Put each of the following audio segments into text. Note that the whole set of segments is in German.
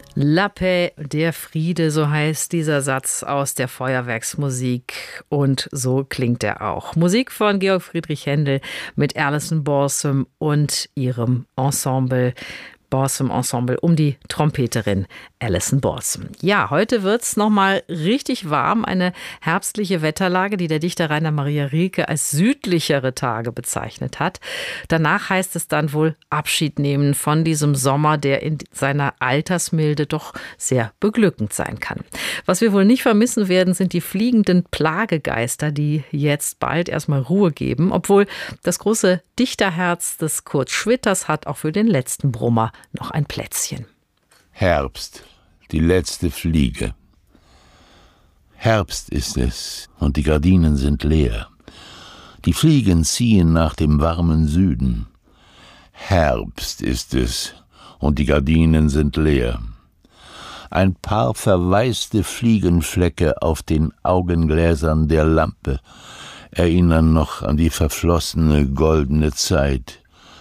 La Paix, der Friede, so heißt dieser Satz aus der Feuerwerksmusik. Und so klingt er auch. Musik von Georg Friedrich Händel mit Alison Balsam und ihrem Ensemble. Balsam Ensemble um die Trompeterin Alison Balsam. Ja, heute wird's nochmal richtig warm. Eine herbstliche Wetterlage, die der Dichter Rainer Maria Rilke als südlichere Tage bezeichnet hat. Danach heißt es dann wohl Abschied nehmen von diesem Sommer, der in seiner Altersmilde doch sehr beglückend sein kann. Was wir wohl nicht vermissen werden, sind die fliegenden Plagegeister, die jetzt bald erstmal Ruhe geben. Obwohl das große Dichterherz des Kurt Schwitters hat auch für den letzten Brummer noch ein Plätzchen. Herbst, die letzte Fliege. Herbst ist es und die Gardinen sind leer. Die Fliegen ziehen nach dem warmen Süden. Herbst ist es und die Gardinen sind leer. Ein paar verwaiste Fliegenflecke auf den Augengläsern der Lampe erinnern noch an die verflossene goldene Zeit.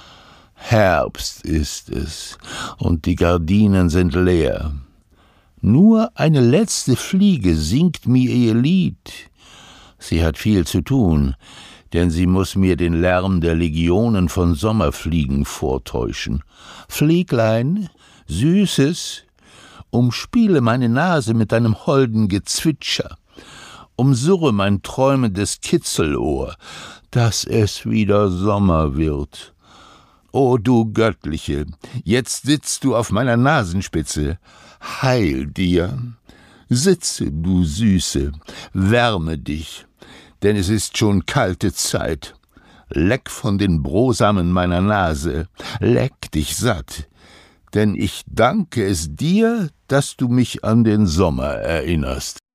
Herbst ist es, und die Gardinen sind leer. Nur eine letzte Fliege singt mir ihr Lied. Sie hat viel zu tun, denn sie muß mir den Lärm der Legionen von Sommerfliegen vortäuschen. Flieglein, Süßes, umspiele meine Nase mit deinem holden Gezwitscher. Umsurre mein träumendes Kitzelohr, dass es wieder Sommer wird. O du Göttliche, jetzt sitzt du auf meiner Nasenspitze. Heil dir! Sitze, du Süße, wärme dich, denn es ist schon kalte Zeit. Leck von den Brosamen meiner Nase, leck dich satt, denn ich danke es dir, dass du mich an den Sommer erinnerst.